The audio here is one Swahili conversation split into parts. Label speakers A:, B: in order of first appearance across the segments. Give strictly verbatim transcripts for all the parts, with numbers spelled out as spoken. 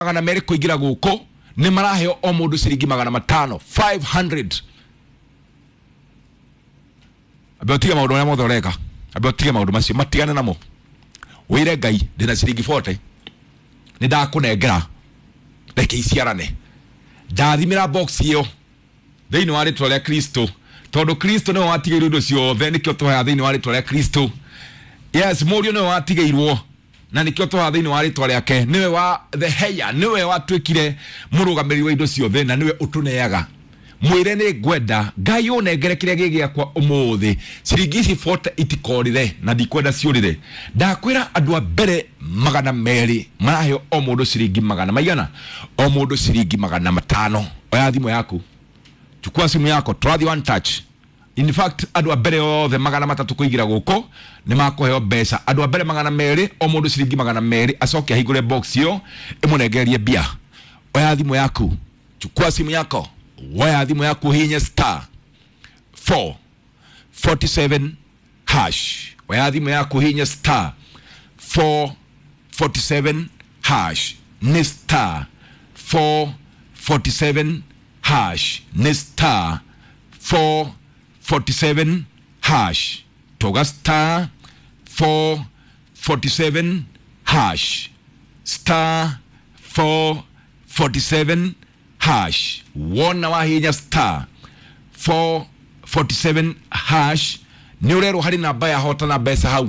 A: magana meri kuingira guko ni maraheo o mundu ciringi magana matano five hundred. Abeotiga maundu ya mothe ureka abeotiga maundu macio matigane namo wire Ngai ndina ciringi forty ni ndakunengera reke iciarane ndathimira box iyo thiini wa ritwa ria Kristo tondu Kristo no watigeirwo indo ciothe nikio twa thiini wa ritwa ria Kristo. Yes, murio no watigeirwo na nikio twa thiini wa ritwa riake niwe wa the heya niwe watwikire murugamiriri wa indo ciothe na niwe utuneaga mwire ni gwenda Ngai unengere kiria gigia kwa umuthi ciringi forty itikorire na ndikwenda ciurire ndakwira andu a mbere magana meri maraheo o mundu ciringi magana maigana o mundu ciringi magana matano. Oya thimu yaku chukua simu yako twathi one touch. In fact andu a mbere othe magana matatu kuigira guko ni makuheo mbeca andu a mbere magana meri o mundu ciringi magana meri acoke ahingure box yo imunengerie bia. Oya thimu yaku chukua simu yako waya thimu yaku hinya star four forty-seven hash. Waya thimu yaku hinya star four forty-seven hash ni star four forty-seven hash ni star four forty-seven hash toga star four forty-seven hash star four forty-seven hash. Wona wa hinya star four forty-seven hash ni urero hari namba ya hota na besa hau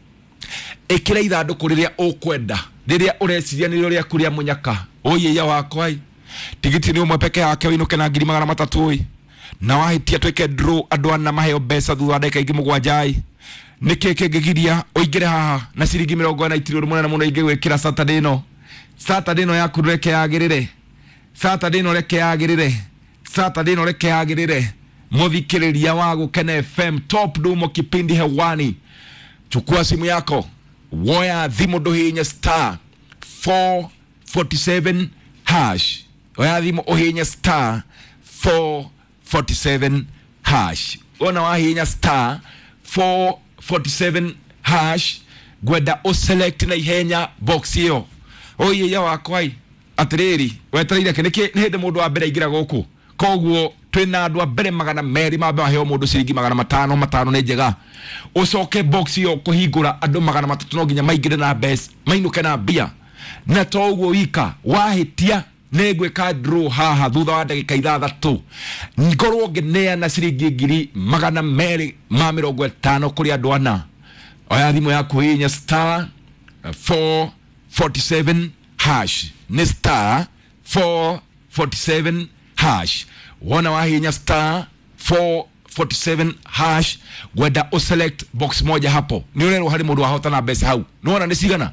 A: ikira ithanduku riria ukwenda riria ureciria ni riria kuria munyaka oye ya wakwa tigiti ni umwe peke yake winuke na ngiri magana matatu oi na wahitia tweke draw andu ana maheo besa thutha ndeka ingi mugwanja niki kingigiria oingire haha na ciringi mirongo ina itiro rumwe na muno ingi gwikira Saturday no Saturday no yaku reke yagirire Saturday no reke yagirire Saturday no reke yagirire muthikiriria wa Gukena F M top dumo kipindi hewani. Chukua simu yako woya thimu dohinya star four forty-seven hash. Woya thimu ohinya star four forty-seven hash. Ona wahinya star four forty-seven hash gwenda o select na ihenya box hiyo. Oye ya wakwai atiriri wetereire kiniki ni hindi mundu wa mbere ingira guku koguo twina andu a mbere magana meri mabe maheo mundu ciringi magana matano matano ni njega ucoke box yo kuhingura andu magana matatu no nginya maingire na bes mainuke na bia na toguo wika wahitia ni gwika draw haha thutha wa ndagika ithathatu ngorwo nginea na ciringi ngiri magana meri ma mirongo itano kuri andu ana. Oya thimu yaku hinya star four forty-seven hash ni star four forty-seven hash. Wona wahinya star four forty-seven hash gwenda o select box moja hapo ni urero hari mundu ahota na besa hau nuona ni cigana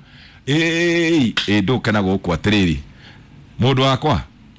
A: eh eh ndukana guku atiriri mundu wakwa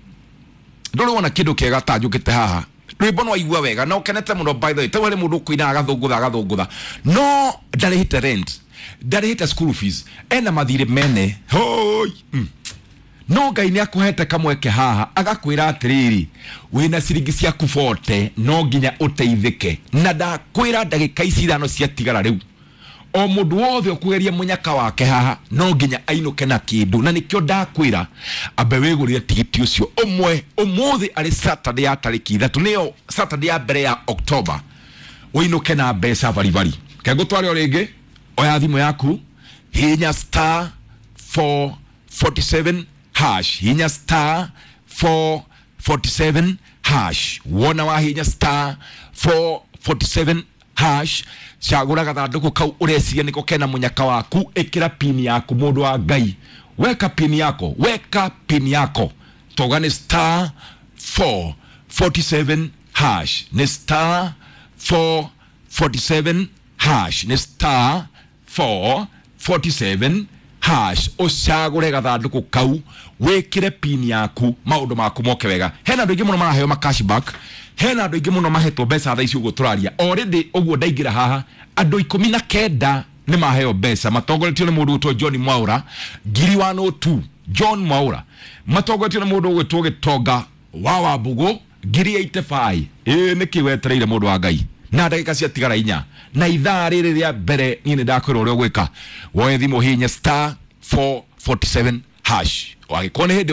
A: nduri wona kindu kega tanjukite haha rwimbo no igua wega no kenete muno by the way tawale mundu kuina agathungutha agathungutha no ndari hit rent ndari hit school fees ena mathire mene hoi mm. No Ngai ni akuhete kamweke haha agakwira atiriri wina ciringi ciaku forty no nginya uteithike na ndakwira ndagika icirano cia tigara riu o mundu wothe ukugeria munyaka wake haha no nginya ainuke na kindu na nikio ndakwira ambe wigurire tigiti ucio umwe umuthi ari Saturday ya tariki ithatu niyo Saturday ya mbere ya October winuke na mbeca bari bari kego tware oringi oya thimu yaku hinya star four forty-seven hash hinya star four forty-seven hash. Wona wa hinya star four forty-seven hash chagura gathanduku kau ureciria niko kena munyaka waku ikira pin yaku mundu wa Ngai weka pin yako weka pin yako toga ni star four forty-seven hash ni star four forty-seven hash ni star four forty-seven hash ocagure gathanduku kau wekire pin yaku maundu maku moke wega. Hena andu ingi muno maraheo ma cashback hena andu ingi muno mahetwo mbeca tha ici ugo turaria already uguo ndaingira haha andu ikumi na kenda ni maheo mbeca matongoretio ni mundu witwo John Mwaura ngiri one oh two John Mwaura matongoretio ni mundu witwo Gitonga wa Wambugu ngiri eighty-five eh niki wetereire mundu wa Ngai na ndagika cia tigara inya na ithaa riri ria mbere ni ndakwira uria gwika woe thimu hinya star four forty-seven hash wagikone